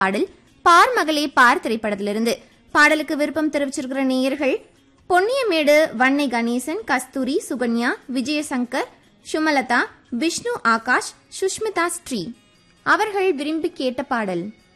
பாடல் பார் மகளே பார் திரைப்படத்திலிருந்து. பாடலுக்கு விருப்பம் தெரிவிச்சிருக்கிற நேயர்கள் பொன்னியமேடு வன்னை கணேசன், கஸ்தூரி, சுகன்யா, விஜயசங்கர், சுமலதா, விஷ்ணு, ஆகாஷ், சுஷ்மிதா, ஸ்ரீ அவர்கள் விரும்பி கேட்ட பாடல்.